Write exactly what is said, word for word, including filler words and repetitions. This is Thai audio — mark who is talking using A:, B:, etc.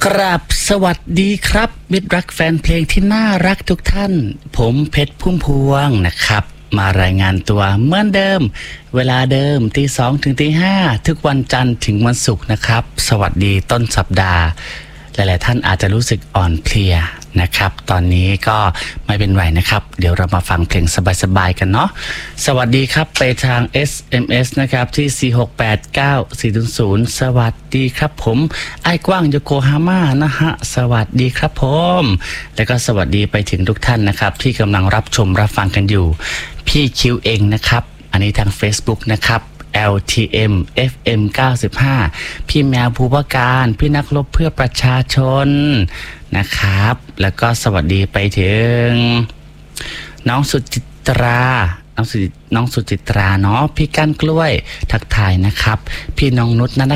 A: กราบสวัสดีครับมิตรรักแฟนเพลงที่น่ารักทุกท่านผมเพชรพุ่มพวงนะครับมารายงานตัวเหมือนเดิมเวลาเดิมตีสองถึงตีห้าทุกวันจันทร์ถึงวันศุกร์นะครับสวัสดีต้นสัปดาห์หลายๆท่านอาจจะรู้สึกอ่อนเพลียนะครับตอนนี้ก็ไม่เป็นไรนะครับเดี๋ยวเรามาฟังเพลงสบายๆกันเนาะสวัสดีครับไปทาง เอส เอ็ม เอส นะครับที่สี่ หก แปด เก้า สี่ ศูนย์ ศูนย์สวัสดีครับผมไอ้กว้างโยโกฮาม่านะฮะสวัสดีครับผมแล้วก็สวัสดีไปถึงทุกท่านนะครับที่กำลังรับชมรับฟังกันอยู่พี่คิวเองนะครับอันนี้ทาง Facebook นะครับแอล ที เอ็ม เอฟ เอ็ม เก้าสิบห้า พี่แมวภูวการพี่นักรบเพื่อประชาชนนะครับแล้วก็สวัสดีไปถึงน้องสุจิตราน้องสุน้องสุจิตราเนาะพี่ก้านกล้วยทักทายนะครับพี่น้องนุชนะ